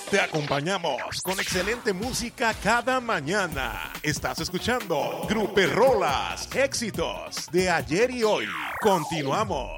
Te acompañamos con excelente música cada mañana. Estás escuchando Grupe Rolas, éxitos de ayer y hoy. Continuamos.